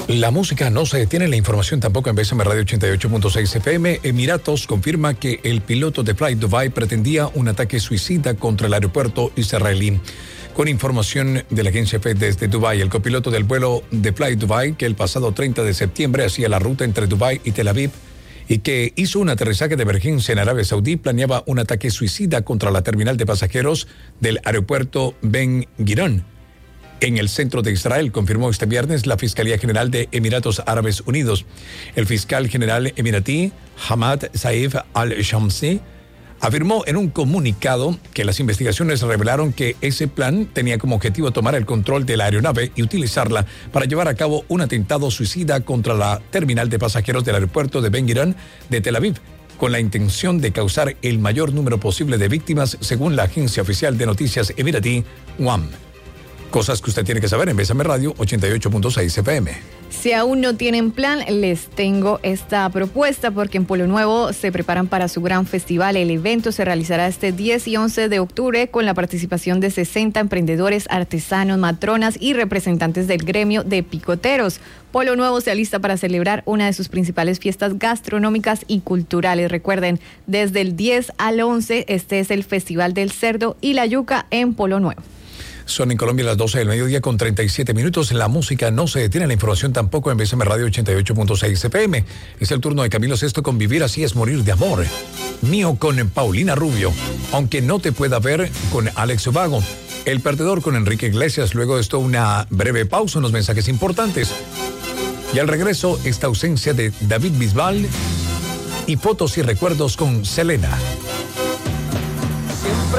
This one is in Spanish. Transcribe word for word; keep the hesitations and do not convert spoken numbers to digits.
La música no se detiene, la información tampoco en B S M Radio ochenta y ocho punto seis F M. Emiratos confirma que el piloto de Flight Dubai pretendía un ataque suicida contra el aeropuerto israelí. Con información de la agencia F E desde Dubái, el copiloto del vuelo de Flight Dubai, que el pasado treinta de septiembre hacía la ruta entre Dubái y Tel Aviv y que hizo un aterrizaje de emergencia en Arabia Saudí, planeaba un ataque suicida contra la terminal de pasajeros del aeropuerto Ben Gurion en el centro de Israel, confirmó este viernes la Fiscalía General de Emiratos Árabes Unidos. El fiscal general emiratí, Hamad Saif al-Shamsi, afirmó en un comunicado que las investigaciones revelaron que ese plan tenía como objetivo tomar el control de la aeronave y utilizarla para llevar a cabo un atentado suicida contra la terminal de pasajeros del aeropuerto de Ben Gurion de Tel Aviv, con la intención de causar el mayor número posible de víctimas, según la agencia oficial de noticias emiratí, W A M. Cosas que usted tiene que saber en B S M Radio ochenta y ocho punto seis F M. Si aún no tienen plan, les tengo esta propuesta porque en Pueblo Nuevo se preparan para su gran festival. El evento se realizará este diez y once de octubre con la participación de sesenta emprendedores, artesanos, matronas y representantes del gremio de picoteros. Pueblo Nuevo se alista para celebrar una de sus principales fiestas gastronómicas y culturales. Recuerden, desde el diez al once, este es el Festival del Cerdo y la Yuca en Pueblo Nuevo. Son en Colombia las doce del mediodía con treinta y siete minutos. La música no se detiene, la información tampoco en B S M Radio ochenta y ocho punto seis F M. Es el turno de Camilo Sesto con Vivir así es morir de amor. Mío con Paulina Rubio. Aunque no te pueda ver con Alex Vago. El perdedor con Enrique Iglesias. Luego de esto una breve pausa, unos mensajes importantes. Y al regreso esta ausencia de David Bisbal y fotos y recuerdos con Selena.